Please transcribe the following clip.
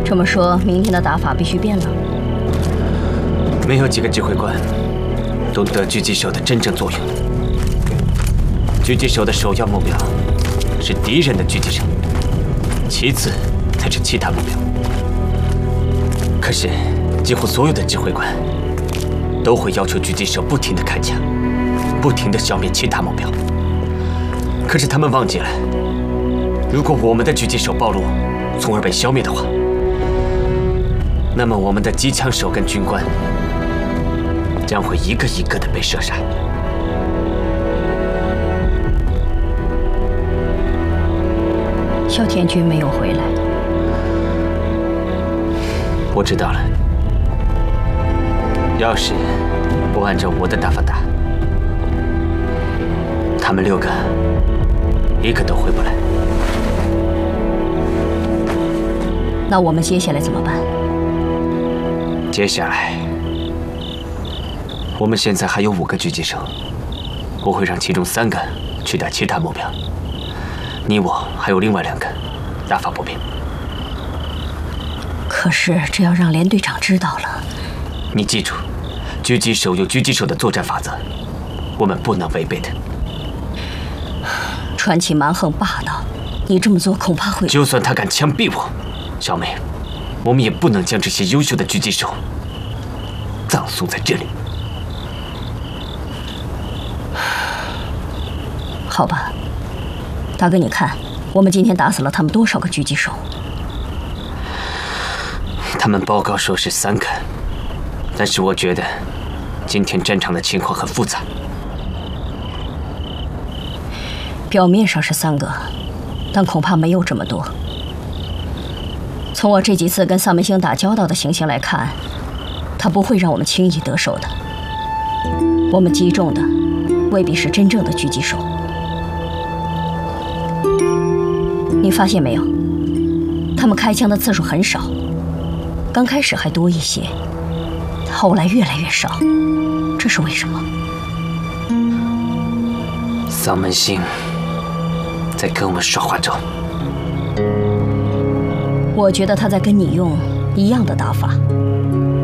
这么说，明天的打法必须变了。 没有几个指挥官懂得狙击手的真正作用。狙击手的首要目标是敌人的狙击手，其次才是其他目标。可是，几乎所有的指挥官都会要求狙击手不停地开枪，不停地消灭其他目标。可是他们忘记了，如果我们的狙击手暴露，从而被消灭的话，那么我们的机枪手跟军官将会一个一个的被射杀。 哮天军没有回来。 我知道了。要是不按照我的打法打，他们6个一个都回不来。 那我们接下来怎么办？ 接下来，我们现在还有5个狙击手，我会让其中3个去打其他目标，你我还有另外2个打法不变。 可是这要让连队长知道了。 你记住，狙击手有狙击手的作战法则，我们不能违背的。 传奇蛮横霸道，你这么做恐怕会…… 就算他敢枪毙我，小美，我们也不能将这些优秀的狙击手葬送在这里。 好吧，大哥，你看，我们今天打死了他们多少个狙击手？ 他们报告说是3个，但是我觉得今天战场的情况很复杂。 表面上是3个，但恐怕没有这么多。从我这几次跟丧门星打交道的情形来看，他不会让我们轻易得手的。我们击中的未必是真正的狙击手。你发现没有？他们开枪的次数很少，刚开始还多一些，后来越来越少，这是为什么？ 丧门星在跟我们耍花招。 我觉得他在跟你用一样的打法。